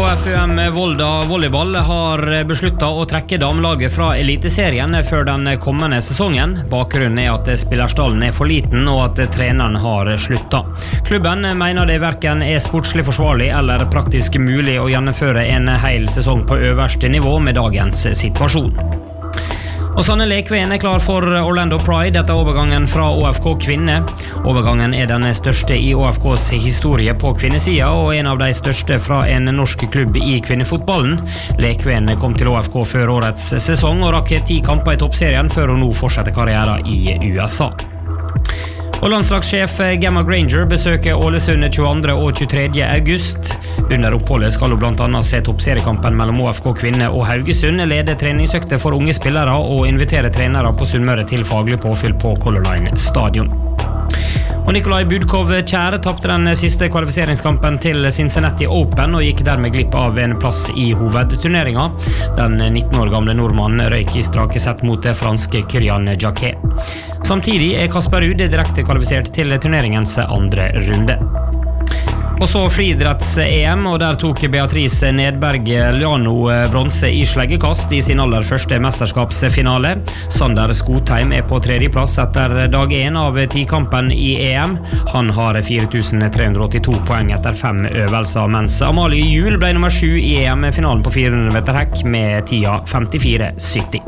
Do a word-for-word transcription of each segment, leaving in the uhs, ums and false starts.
K F U M Volda Volleyball har besluttet å trekke damelaget fra eliteserien før den kommende sesongen. Bakgrunnen er at spillerstallen er for liten og at treneren har sluttet. Klubben mener det hverken er sportslig forsvarlig eller praktisk mulig å gjennomføre en hel sesong på øverste nivå med dagens situasjon. Og Sanne Lekven er klar for Orlando Pride etter overgangen fra O F K Kvinne. Overgangen er den største i O F Ks historie på kvinnesida, og en av de største fra en norsk klubb i kvinnefotballen. Lekven kom til O F K før årets sesong og rakk ti kamper i toppserien før hun nå fortsetter karrieren i U S A. Og landslagssjef Gemma Granger besøker Ålesund tjueandre og tjuetredje august. Under oppholdet skal hun blant annet se toppseriekampen mellom O F K Kvinne og Haugesund, lede treningsøkter for unge spillere og invitere trenere på Sunnmøre til faglig påfyll på Color Line stadion. Og Nikolai Budkov Kjær tapte den siste kvalifiseringskampen til Cincinnati Open og gikk dermed glipp av en plass i hovedturneringen. Den nitten år gamle nordmannen røyk i strake sett mot det franske Kylian Jacquet. Samtidig er Kasper Ruud direkte kvalifisert til turneringens andre runde. Og så friidretts-E M, og der tok Beatrice Nedberg Liano bronse i sleggekast i sin aller første mesterskapsfinale. Sander Skotheim er på tredjeplass etter dag én av tikampen i E M. Han har fire tusen tre hundre åttito poeng etter fem øvelser, mens Amalie Juel ble nummer sju i E M-finalen på fire hundre meter hekk med tida femtifire sytti.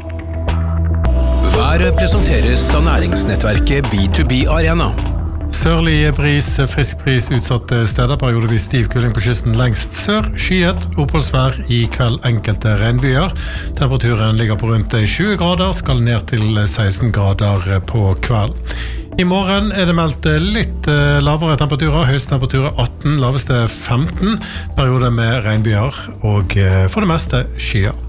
Været presenteres av næringsnettverket B to B Arena. Sørlig bris, frisk bris utsatte steder, periodevis stiv kuling på kysten lengst sør, skyet, oppholdsvær i kveld enkelte regnbyer. Temperaturen ligger på rundt tjue grader, skal ned til seksten grader på kveld. I morgen er det meldt litt lavere temperaturer, høyeste temperaturer atten, laveste femten, perioder med regnbyer og for det meste skyer.